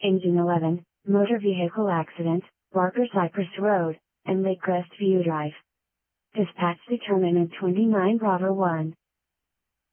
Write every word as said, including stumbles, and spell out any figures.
Engine eleven, Motor Vehicle Accident, Barker Cypress Road, and Lake Crest View Drive. Dispatch Determinant twenty-nine Bravo one.